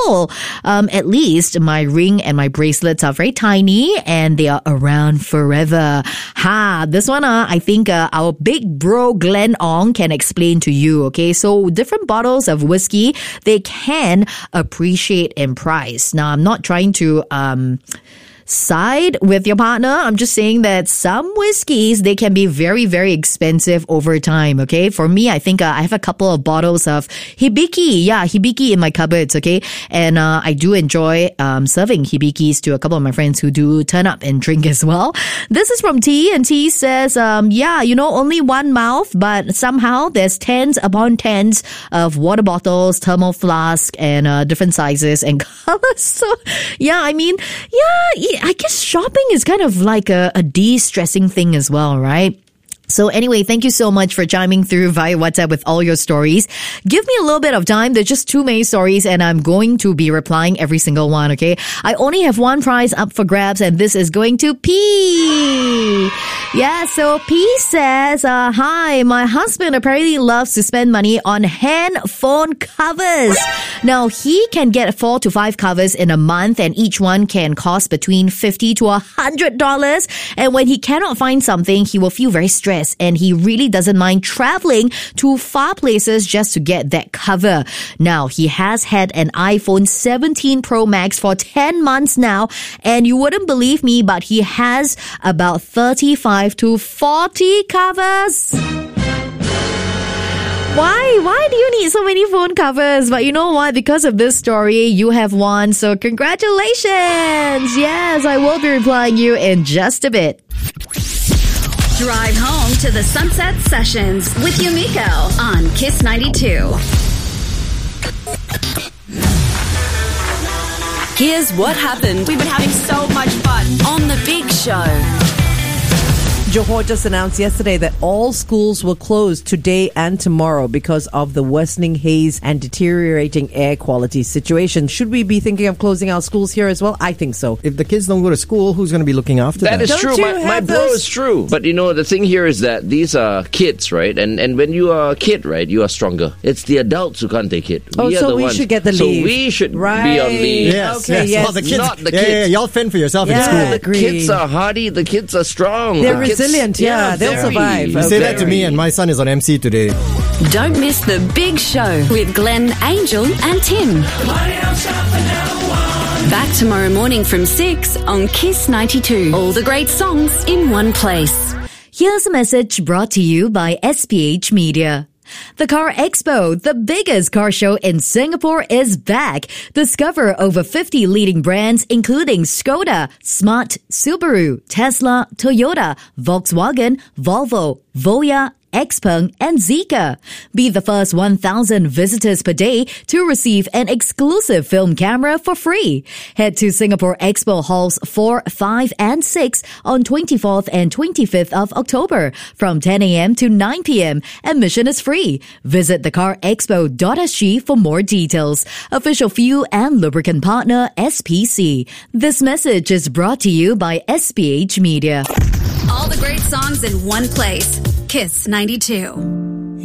cool. At least my ring and my bracelets are very tiny and they are around forever. This one, I think our big bro Glenn Ong can explain to you, okay? So different bottles of whiskey, they can appreciate in price. Now, I'm not trying to side with your partner. I'm just saying that some whiskeys, they can be very, very expensive over time, okay? For me, I think I have a couple of bottles of Hibiki. Yeah, Hibiki in my cupboards, okay? And I do enjoy serving Hibikis to a couple of my friends who do turn up and drink as well. This is from T, and T says, only one mouth, but somehow there's tens upon tens of water bottles, thermal flask, and different sizes and colors. So, I guess shopping is kind of like a de-stressing thing as well, right? So anyway, thank you so much for chiming through via WhatsApp with all your stories. Give me a little bit of time. There's just too many stories and I'm going to be replying every single one, okay? I only have one prize up for grabs and this is going to P. Yeah, so P says, hi, my husband apparently loves to spend money on handphone covers. Now, he can get 4 to 5 covers in a month and each one can cost between $50 to $100. And when he cannot find something, he will feel very stressed. And he really doesn't mind traveling to far places just to get that cover. Now, he has had an iPhone 17 Pro Max for 10 months now. And you wouldn't believe me, but he has about 35 to 40 covers. Why do you need so many phone covers? But you know what? Because of this story, you have won. So congratulations. Yes, I will be replying you in just a bit. Drive home to the Sunset Sessions with Yumiko on Kiss 92. Here's what happened. We've been having so much fun on The Big Show. Johor just announced yesterday that all schools will close today and tomorrow because of the worsening haze and deteriorating air quality situation. Should we be thinking of closing our schools here as well? I think so. If the kids don't go to school, who's going to be looking after them? That is true. My bro is true. But the thing here is that these are kids, right? And when you are a kid, right, you are stronger. It's the adults who can't take it. We should get the leave. So we should be on leave. Yes. Well, the kids, not the kids. Yeah, y'all fend for yourself in school. The kids are hardy. The kids are strong. They're resilient. They'll survive. You say that to me, and my son is on MC today. Don't miss The Big Show with Glenn, Angel, and Tim. Back tomorrow morning from 6 on Kiss 92. All the great songs in one place. Here's a message brought to you by SPH Media. The Car Expo, the biggest car show in Singapore, is back. Discover over 50 leading brands including Skoda, Smart, Subaru, Tesla, Toyota, Volkswagen, Volvo, Voya, Xpeng, and Zeekr. Be the first 1,000 visitors per day to receive an exclusive film camera for free. Head to Singapore Expo Halls 4, 5, and 6 on 24th and 25th of October from 10 a.m. to 9 p.m. Admission is free. Visit thecarexpo.sg for more details. Official fuel and lubricant partner SPC. This message is brought to you by SPH Media. All the great songs in one place. Kiss 92.